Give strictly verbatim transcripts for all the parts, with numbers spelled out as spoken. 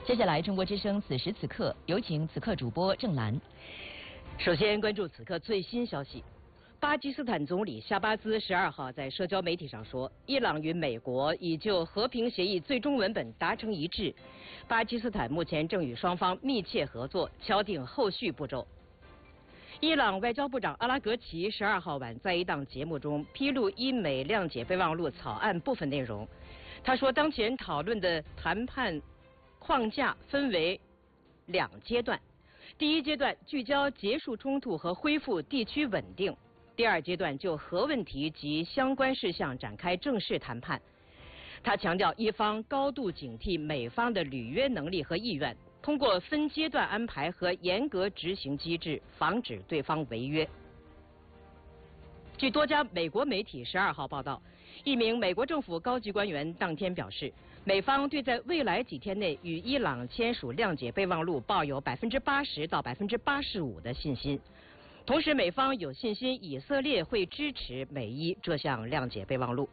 接下来，中国之声此时此刻有请此刻主播郑兰。 首先关注此刻最新消息。巴基斯坦总理夏巴兹十二号在社交媒体上说，伊朗与美国已就和平协议最终文本达成一致，巴基斯坦目前正与双方密切合作，敲定后续步骤。伊朗外交部长阿拉格齐十二号晚在一档节目中披露伊美谅解备忘录草案部分内容。他说，当前讨论的谈判框架分为两阶段，第一阶段聚焦结束冲突和恢复地区稳定，第二阶段就核问题及相关事项展开正式谈判。他强调，伊方高度警惕美方的履约能力和意愿，通过分阶段安排和严格执行机制，防止对方违约。据多家美国媒体十二号报道，一名美国政府高级官员当天表示，美方对在未来几天内与伊朗签署谅解备忘录抱有百分之八十到百分之八十五的信心。同时，美方有信心以色列会支持美伊这项谅解备忘录。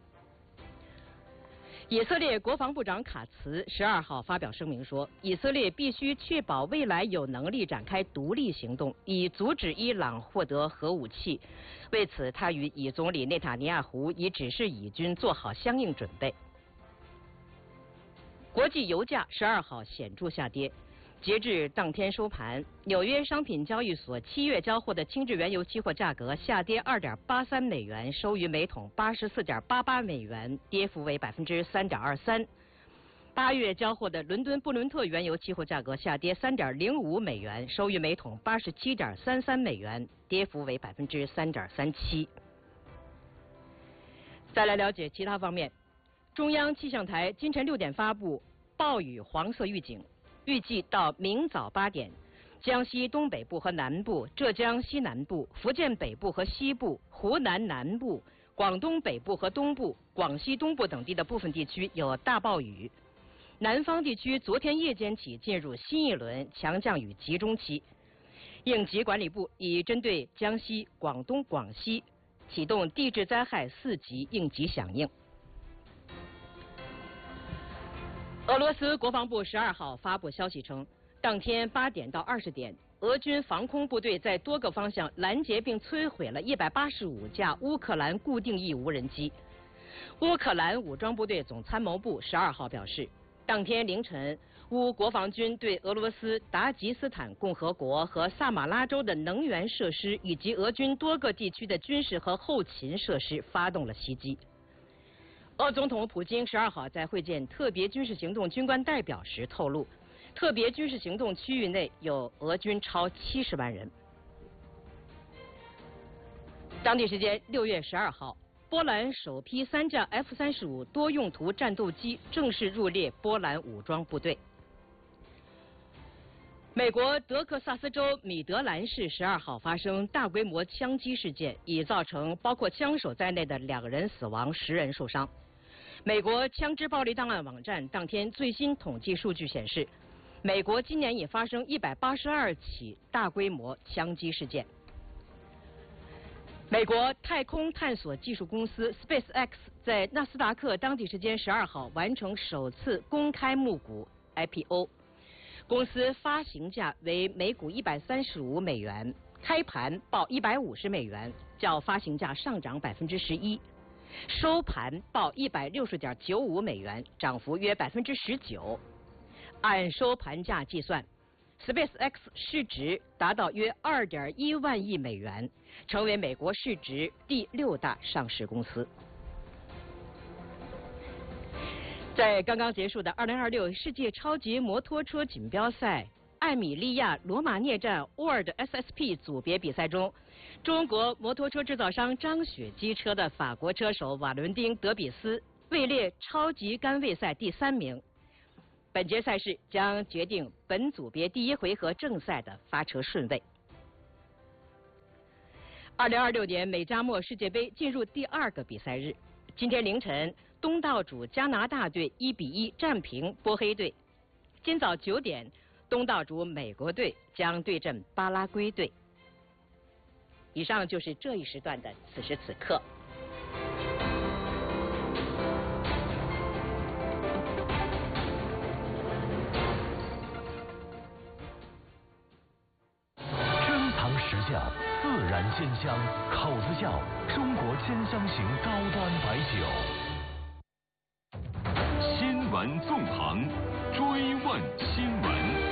以色列国防部长卡茨十二号发表声明说，以色列必须确保未来有能力展开独立行动，以阻止伊朗获得核武器。为此，他与以总理内塔尼亚胡已指示以军做好相应准备。国际油价十二号显著下跌，截至当天收盘，纽约商品交易所七月交货的轻质原油期货价格下跌二点八三美元，收于每桶八十四点八八美元，跌幅为百分之三点二三。八月交货的伦敦布伦特原油期货价格下跌三点零五美元，收于每桶八十七点三三美元，跌幅为百分之三点三七。再来了解其他方面，中央气象台今晨六点发布暴雨黄色预警。预计到明早八点，江西东北部和南部、浙江西南部、福建北部和西部、湖南南部、广东北部和东部、广西东部等地的部分地区有大暴雨。南方地区昨天夜间起进入新一轮强降雨集中期。应急管理部已针对江西、广东、广西启动地质灾害四级应急响应。俄罗斯国防部十二号发布消息称，当天八点到二十点，俄军防空部队在多个方向拦截并摧毁了一百八十五架乌克兰固定翼无人机。乌克兰武装部队总参谋部十二号表示，当天凌晨，乌国防军对俄罗斯达吉斯坦共和国和萨马拉州的能源设施以及俄军多个地区的军事和后勤设施发动了袭击。俄总统普京十二号在会见特别军事行动军官代表时透露，特别军事行动区域内有俄军超七十万人。当地时间六月十二号，波兰首批三架 F 三十五多用途战斗机正式入列波兰武装部队。美国德克萨斯州米德兰市十二号发生大规模枪击事件，已造成包括枪手在内的两人死亡，十人受伤。美国枪支暴力档案网站当天最新统计数据显示，美国今年已发生一百八十二起大规模枪击事件。美国太空探索技术公司 SpaceX 在纳斯达克当地时间十二号完成首次公开募股 I P O， 公司发行价为每股一百三十五美元，开盘报一百五十美元，较发行价上涨百分之十一。收盘报一百六十点九五美元，涨幅约百分之十九。按收盘价计算 ，SpaceX 市值达到约二点一万亿美元，成为美国市值第六大上市公司。在刚刚结束的二零二六世界超级摩托车锦标赛艾米利亚罗马涅站 World S S P 组别比赛中，中国摩托车制造商张雪机车的法国车手瓦伦丁·德比斯位列超级杆位赛第三名。本届赛事将决定本组别第一回合正赛的发车顺位。二零二六年美加墨世界杯进入第二个比赛日，今天凌晨，东道主加拿大队一比一战平波黑队。今早九点，东道主美国队将对阵巴拉圭队。以上就是这一时段的此时此刻。 鲜香，口子窖中国鲜香型高端白酒。 新闻纵横，追问新闻。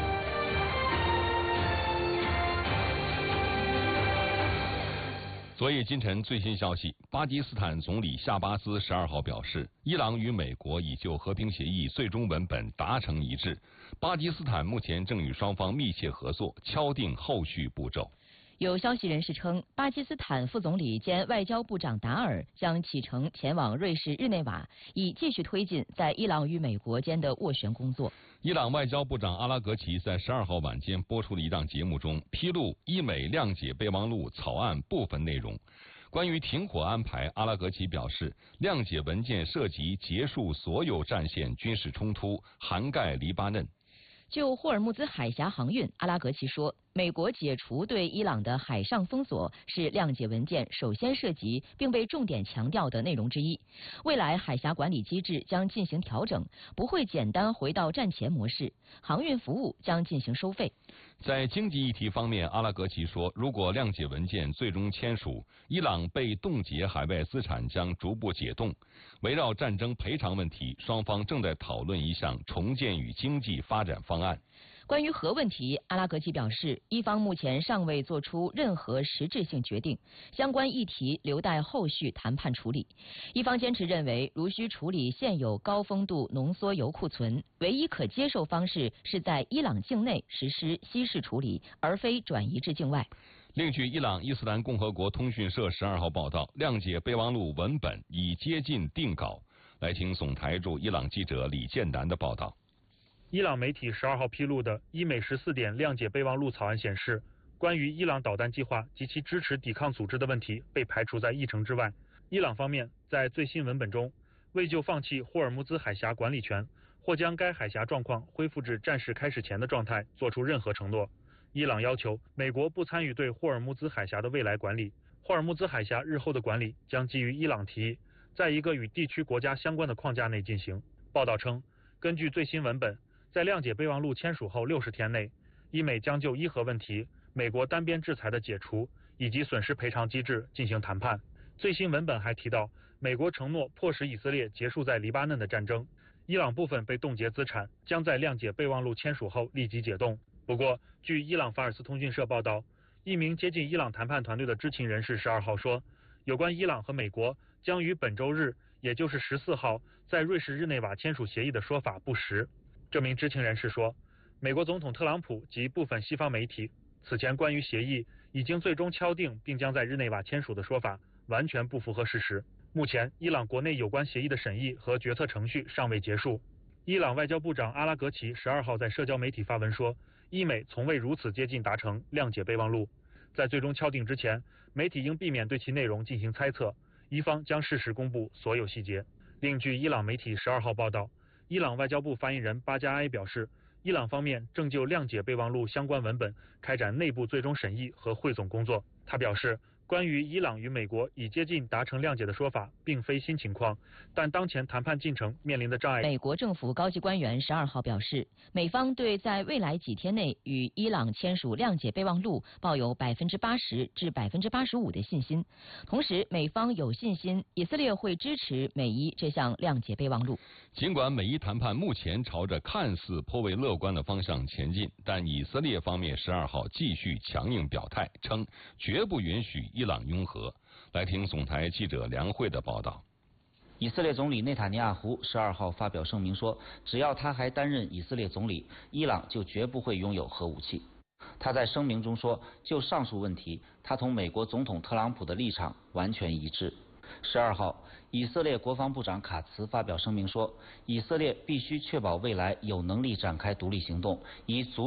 昨夜今晨最新消息，巴基斯坦总理夏巴斯十二号表示，伊朗与美国已就和平协议最终文本达成一致，巴基斯坦目前正与双方密切合作，敲定后续步骤。 有消息人士称，巴基斯坦副总理兼外交部长达尔将启程前往瑞士日内瓦，以继续推进在伊朗与美国间的斡旋工作。 伊朗外交部长阿拉格齐在十二号晚间播出的一档节目中，披露伊美谅解备忘录草案部分内容。关于停火安排，阿拉格齐表示，谅解文件涉及结束所有战线军事冲突，涵盖黎巴嫩。 就霍尔木兹海峡航运，阿拉格齐说，美国解除对伊朗的海上封锁是谅解文件首先涉及并被重点强调的内容之一。未来海峡管理机制将进行调整，不会简单回到战前模式，航运服务将进行收费。 在经济议题方面，阿拉格齐说，如果谅解文件最终签署，伊朗被冻结海外资产将逐步解冻。围绕战争赔偿问题，双方正在讨论一项重建与经济发展方案。 关于核问题，阿拉格齐表示，伊方目前尚未做出任何实质性决定，相关议题留待后续谈判处理。伊方坚持认为，如需处理现有高丰度浓缩铀库存，唯一可接受方式是在伊朗境内实施稀释处理，而非转移至境外。 另据伊朗伊斯兰共和国通讯社十二号报道，谅解备忘录文本已接近定稿。来听总台驻伊朗记者李建南的报道。 伊朗媒体十二号披露的伊美十四点谅解备忘录草案显示，关于伊朗导弹计划及其支持抵抗组织的问题被排除在议程之外。伊朗方面在最新文本中，未就放弃霍尔木兹海峡管理权或将该海峡状况恢复至战事开始前的状态做出任何承诺。伊朗要求美国不参与对霍尔木兹海峡的未来管理，霍尔木兹海峡日后的管理将基于伊朗提议，在一个与地区国家相关的框架内进行。报道称，根据最新文本，在谅解备忘录签署后六十天内，伊美将就伊核问题、美国单边制裁的解除以及损失赔偿机制进行谈判。最新文本还提到，美国承诺迫使以色列结束在黎巴嫩的战争，伊朗部分被冻结资产将在谅解备忘录签署后立即解冻。不过，据伊朗法尔斯通讯社报道，一名接近伊朗谈判团队的知情人士十二号说，有关伊朗和美国将于本周日，也就是十四号，在瑞士日内瓦签署协议的说法不实。这名知情人士说，美国总统特朗普及部分西方媒体此前关于协议已经最终敲定并将在日内瓦签署的说法完全不符合事实。目前，伊朗国内有关协议的审议和决策程序尚未结束。伊朗外交部长阿拉格齐十二号在社交媒体发文说，伊美从未如此接近达成谅解备忘录，在最终敲定之前，媒体应避免对其内容进行猜测，伊方将适时公布所有细节。另据伊朗媒体十二号报道，伊朗外交部发言人巴加埃表示，伊朗方面正就谅解备忘录相关文本开展内部最终审议和汇总工作。他表示，关于伊朗与美国已接近达成谅解的说法并非新情况，但当前谈判进程面临的障碍。 美国政府高级官员十二号表示，美方对在未来几天内与伊朗签署谅解备忘录抱有百分之八十至百分之八十五的信心。同时，美方有信心以色列会支持美伊这项谅解备忘录。 尽管美伊谈判目前朝着看似颇为乐观的方向前进，但以色列方面十二号继续强硬表态，称绝不允许伊朗拥核。来听总台记者梁慧的报道。 以色列总理内塔尼亚胡十二号发表声明说，只要他还担任以色列总理，伊朗就绝不会拥有核武器。他在声明中说，就上述问题，他同美国总统特朗普的立场完全一致。十二号，以色列国防部长卡茨发表声明说，以色列必须确保未来有能力展开独立行动，以阻